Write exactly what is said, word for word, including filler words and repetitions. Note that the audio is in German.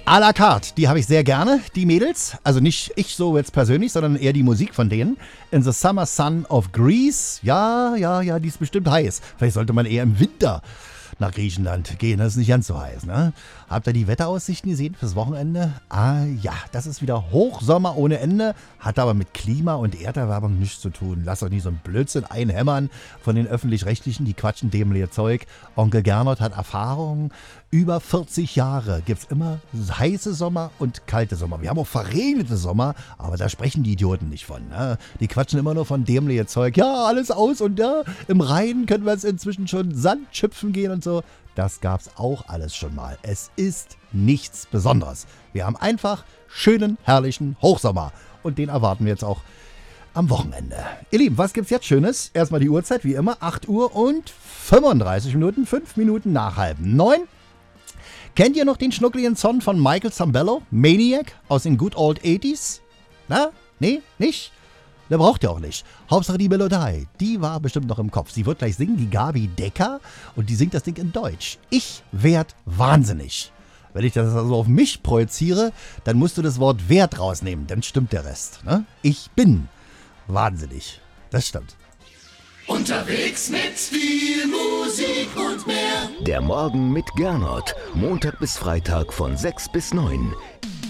À la carte, die habe ich sehr gerne, die Mädels. Also nicht ich so jetzt persönlich, sondern eher die Musik von denen. In the Summer Sun of Greece. Ja, ja, ja, die ist bestimmt heiß. Vielleicht sollte man eher im Winter nach Griechenland gehen. Das ist nicht ganz so heiß, ne? Habt ihr die Wetteraussichten gesehen fürs Wochenende? Ah ja, das ist wieder Hochsommer ohne Ende, hat aber mit Klima- und Erderwärmung nichts zu tun. Lasst euch nicht so ein Blödsinn einhämmern von den Öffentlich-Rechtlichen, die quatschen dämliche Zeug. Onkel Gernot hat Erfahrung. Über vierzig Jahre gibt es immer heiße Sommer und kalte Sommer. Wir haben auch verregnete Sommer, aber da sprechen die Idioten nicht von. Ne? Die quatschen immer nur von dämliche Zeug. Ja, alles aus und ja, im Rhein können wir jetzt inzwischen schon Sand schöpfen gehen und so. Das gab's auch alles schon mal. Es ist nichts Besonderes. Wir haben einfach schönen, herrlichen Hochsommer. Und den erwarten wir jetzt auch am Wochenende. Ihr Lieben, was gibt's jetzt Schönes? Erstmal die Uhrzeit, wie immer, acht Uhr und fünfunddreißig Minuten, fünf Minuten nach halb neun. Kennt ihr noch den schnuckligen Song von Michael Zambello, Maniac, aus den Good Old achtziger? Na? Nee? Nicht? Der braucht ihr auch nicht. Hauptsache die Melodie, die war bestimmt noch im Kopf. Sie wird gleich singen, die Gabi Decker, und die singt das Ding in Deutsch. Ich werd wahnsinnig. Wenn ich das also auf mich projiziere, dann musst du das Wort Wert rausnehmen, dann stimmt der Rest. Ne? Ich bin wahnsinnig. Das stimmt. Unterwegs mit viel Musik und mehr. Der Morgen mit Gernot. Montag bis Freitag von sechs bis neun.